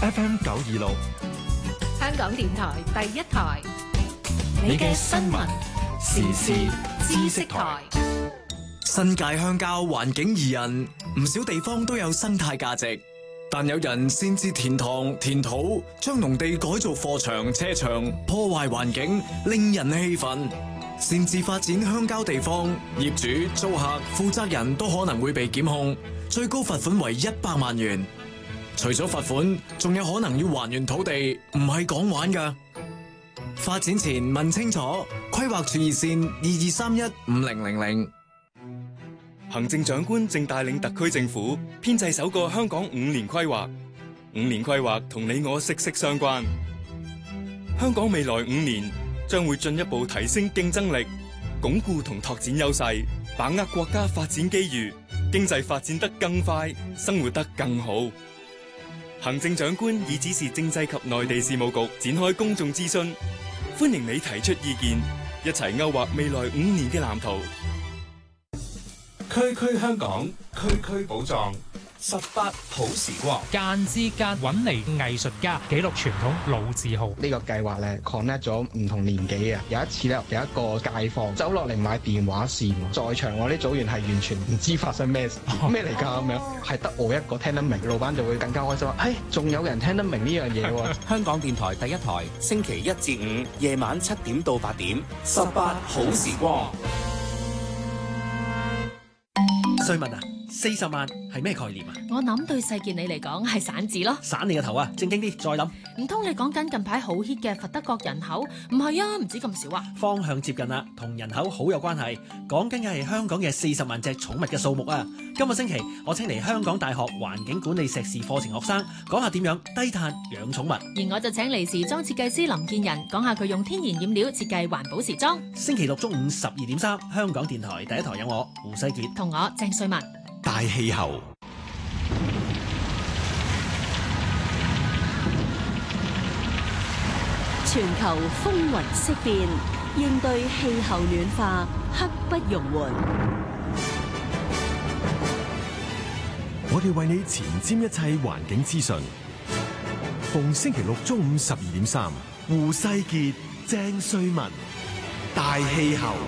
FM 926， 香港電台第一台， 你嘅新聞時事知識台。 新界鄉郊環境宜人，唔少地方都有生態價值，但有人擅自填塘填土，將農地改造貨場車場，破壞環境，令人氣憤。擅自發展鄉郊地方，業主、租客、負責人都可能會被檢控，最高罰款為100萬元。除咗罰款，仲有可能要還原土地，唔係講玩㗎。發展前問清楚，規劃處熱線22315000。 行政長官正帶領特區政府編製首個香港5年規劃。5年規劃同你我息息相關。香港未來5年將會進一步提升競爭力，鞏固同拓展優勢，把握國家發展機遇，經濟發展得更快，生活得更好。行政長官已指示政制及內地事務局展開公眾諮詢，歡迎你提出意見，一齊勾畫未來5年嘅藍圖。 區區香港，區區寶藏，18好時光。 間之間揾嚟藝術家，記錄傳統老字號。 呢個計劃咧 connect 咗唔同年紀嘅。有一次咧，有一個街坊走落嚟買電話線，在場我啲組員係完全唔知發生咩事，咩嚟㗎咁樣，係得我一個聽得明，老闆就會更加開心話：誒，仲有人聽得明呢樣嘢喎！ 香港電台第一台，星期1至5夜晚7點到8點，18好時光。 瑞文啊，40萬係咩概念啊？ 我諗對細件你嚟講係散字咯。 散你個頭啊！正經啲，再諗。 唔通你講緊近排好 hit 嘅佛得角人口？唔係啊，唔止咁少啊。 方向接近啦，同人口好有關係。講緊嘅係香港嘅40萬隻寵物嘅數目啊！今個星期我請嚟香港大學環境管理碩士課程學生講下點樣低碳養寵物。 而我就請嚟時裝設計師林建仁講下佢用天然染料設計環保時裝。 星期六中午12.3，香港電台第一台有我胡世傑同我鄭瑞文。 大氣候， 全球風雲色變，應對氣候暖化，刻不容緩。 我哋為你前瞻一切環境資訊。逢星期六中午12.3，胡世傑、鄭瑞文，大氣候。